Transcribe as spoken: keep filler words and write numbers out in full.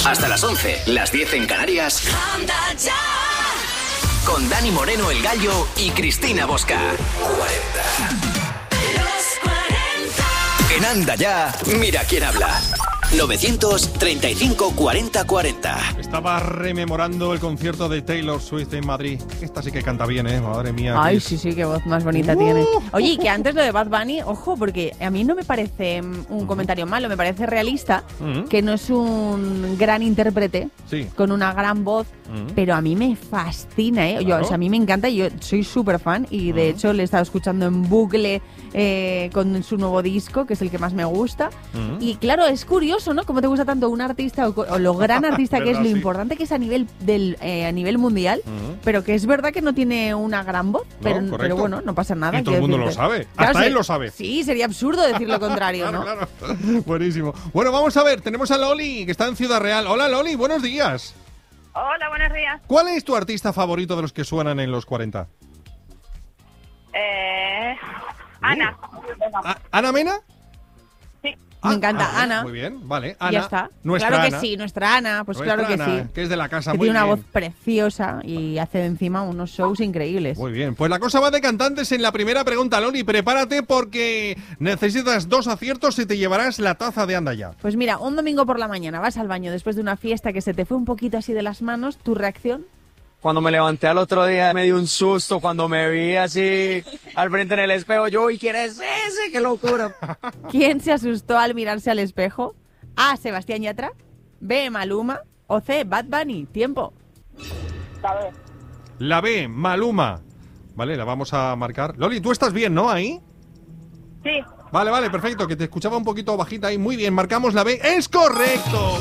Hasta las once, las diez en Canarias. Anda ya. Con Dani Moreno, el Gallo, y Cristina Bosca. cuarenta. Los cuarenta. En Anda ya, mira quién habla. novecientos treinta y cinco cuarenta cuarenta. Estaba rememorando el concierto de Taylor Swift en Madrid. Esta sí que canta bien, ¿eh? Madre mía. Ay, Chris. sí, sí, qué voz más bonita uh, tiene. Oye, y que antes lo de Bad Bunny, ojo, porque a mí no me parece un uh-huh. comentario malo, me parece realista, uh-huh. que no es un gran intérprete, sí. con una gran voz, uh-huh. pero a mí me fascina, ¿eh? Claro. Yo, o sea, a mí me encanta, yo soy súper fan y de uh-huh. hecho le he estado escuchando en bucle eh, con su nuevo disco, que es el que más me gusta. Uh-huh. Y claro, es curioso, ¿no? Cómo te gusta tanto un artista o, o lo gran artista que es, lo sí. importante que es a nivel del eh, a nivel mundial, uh-huh. pero que es verdad que no tiene una gran voz, pero, no, pero bueno, no pasa nada. Y todo el mundo decirte. Lo sabe, claro, hasta sí, él lo sabe. Sí, sería absurdo decir lo contrario, claro, ¿no? Claro. Buenísimo. Bueno, vamos a ver, tenemos a Loli, que está en Ciudad Real. Hola, Loli, buenos días. Hola, buenos días. ¿Cuál es tu artista favorito de los que suenan en los cuarenta? Eh... Ana. ¿A- ¿Ana Mena? Sí. Me Ah, encanta, ah, Ana. Muy bien, vale. Ana, ya está. Nuestra claro Ana. que sí, nuestra Ana, pues nuestra claro que Ana, sí. Que es de la casa, que muy tiene bien. una voz preciosa y hace encima unos shows increíbles. Muy bien, pues la cosa va de cantantes en la primera pregunta, Loli. Prepárate porque necesitas dos aciertos y te llevarás la taza de Anda Ya. Pues mira, un domingo por la mañana vas al baño después de una fiesta que se te fue un poquito así de las manos, ¿tu reacción? Cuando me levanté al otro día me dio un susto cuando me vi así al frente en el espejo. Yo, ¿y quién es ese? ¡Qué locura! ¿Quién se asustó al mirarse al espejo? A. Sebastián Yatra, B. Maluma o C. Bad Bunny. Tiempo. La B. La B, Maluma. Vale, la vamos a marcar. Loli, ¿tú estás bien, no? Ahí. Sí. Vale, vale, perfecto, que te escuchaba un poquito bajita ahí. Muy bien, marcamos la B. ¡Es correcto!